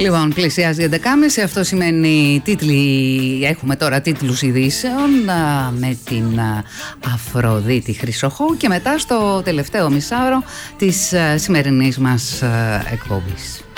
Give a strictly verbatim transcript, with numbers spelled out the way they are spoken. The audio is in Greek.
Λοιπόν, πλησιάζει η έντεκα και τριάντα, αυτό σημαίνει τίτλοι, έχουμε τώρα τίτλους ειδήσεων με την Αφροδίτη Χρυσοχώου και μετά στο τελευταίο μισάωρο της σημερινής μας εκπομπής.